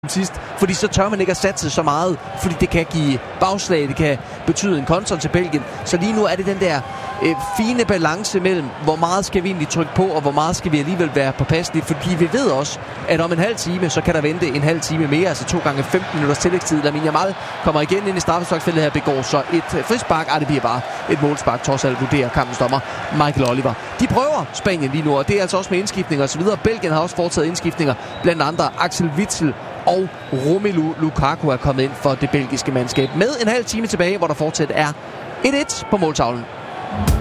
sidst, fordi så tør man ikke at satse så meget, fordi det kan give bagslag, det kan betyde en kontra til Belgien. Så lige nu er det den der fine balance mellem, hvor meget skal vi egentlig trykke på, og hvor meget skal vi alligevel være påpasselige, fordi vi ved også, at om en halv time, så kan der vente en halv time mere, altså 2 gange 15 minutters tillægstid. Lamine Yamal kommer igen ind i straffesparksfeltet her, begår så et frispark, det bliver bare et målspark, trods alt vurderer kampens dommer Michael Oliver. De prøver Spanien lige nu, og det er altså også med indskiftninger og så videre. Belgien har også foretaget indskiftninger, blandt andre Axel Witsel og Romelu Lukaku er kommet ind for det belgiske mandskab med en halv time tilbage, hvor der fortsat er 1-1 på måltavlen.